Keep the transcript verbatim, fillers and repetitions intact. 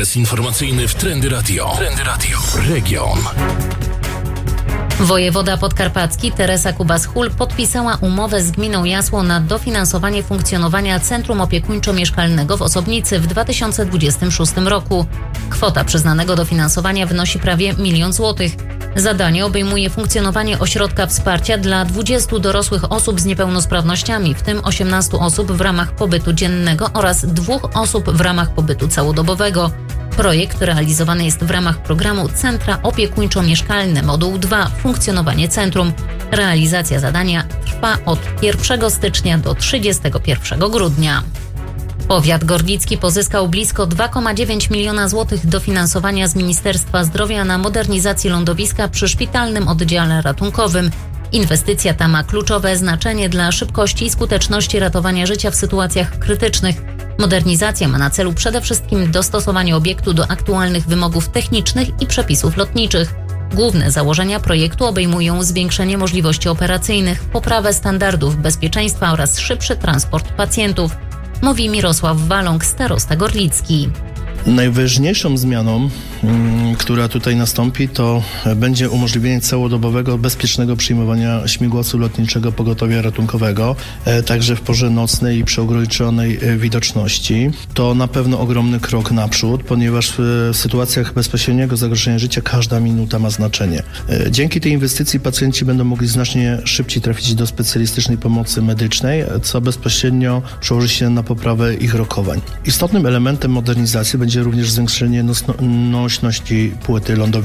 Ekspres informacyjny w Trendy Radio. Trendy Radio. Region. Wojewoda podkarpacki Teresa Kubas-Hul podpisała umowę z gminą Jasło na dofinansowanie funkcjonowania Centrum Opiekuńczo-Mieszkalnego w Osobnicy w dwa tysiące dwudziestym szóstym roku. Kwota przyznanego dofinansowania wynosi prawie milion złotych. Zadanie obejmuje funkcjonowanie ośrodka wsparcia dla dwudziestu dorosłych osób z niepełnosprawnościami, w tym osiemnastu osób w ramach pobytu dziennego oraz dwóch osób w ramach pobytu całodobowego. Projekt realizowany jest w ramach programu Centra Opiekuńczo-Mieszkalne Moduł dwa Funkcjonowanie Centrum. Realizacja zadania trwa od pierwszego stycznia do trzydziestego pierwszego grudnia. Powiat gorlicki pozyskał blisko dwa przecinek dziewięć miliona złotych dofinansowania z Ministerstwa Zdrowia na modernizację lądowiska przy szpitalnym oddziale ratunkowym. Inwestycja ta ma kluczowe znaczenie dla szybkości i skuteczności ratowania życia w sytuacjach krytycznych. Modernizacja ma na celu przede wszystkim dostosowanie obiektu do aktualnych wymogów technicznych i przepisów lotniczych. Główne założenia projektu obejmują zwiększenie możliwości operacyjnych, poprawę standardów bezpieczeństwa oraz szybszy transport pacjentów, mówi Mirosław Waląg, starosta gorlicki. Najważniejszą zmianą, która tutaj nastąpi, to będzie umożliwienie całodobowego, bezpiecznego przyjmowania śmigłowców lotniczego pogotowia ratunkowego, także w porze nocnej i przy ograniczonej widoczności. To na pewno ogromny krok naprzód, ponieważ w sytuacjach bezpośredniego zagrożenia życia każda minuta ma znaczenie. Dzięki tej inwestycji pacjenci będą mogli znacznie szybciej trafić do specjalistycznej pomocy medycznej, co bezpośrednio przełoży się na poprawę ich rokowań. Istotnym elementem modernizacji będzie również zwiększenie nośności płyty lądowej